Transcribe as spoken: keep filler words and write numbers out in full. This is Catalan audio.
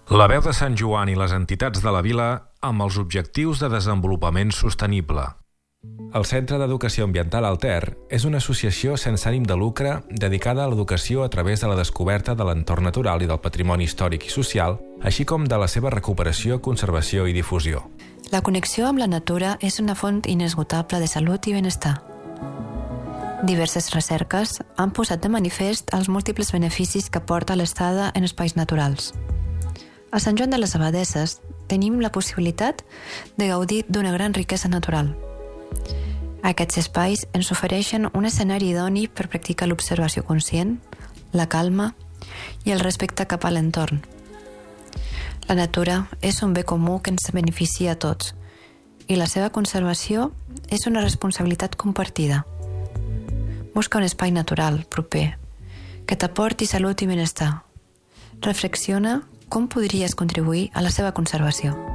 La veu de Sant Joan i les entitats de la vila amb els objectius de desenvolupament sostenible. El Centre d'Educació Ambiental Alter és una associació sense ànim de lucre dedicada a l'educació a través de la descoberta de l'entorn natural i del patrimoni històric i social, així com de la seva recuperació, conservació i difusió. La connexió amb la natura és una font inesgotable de salut i benestar. Diverses recerques han posat de manifest els múltiples beneficis que porta l'estada en espais naturals. A Sant Joan de les Abadesses tenim la possibilitat de gaudir d'una gran riquesa natural. Aquests espais ens ofereixen un escenari idoni per practicar l'observació conscient, la calma i el respecte cap a l'entorn. La natura és un bé comú que ens beneficia a tots i la seva conservació és una responsabilitat compartida. Busca un espai natural, proper, que t'aporti salut i benestar. Reflexiona com podries contribuir a la seva conservació.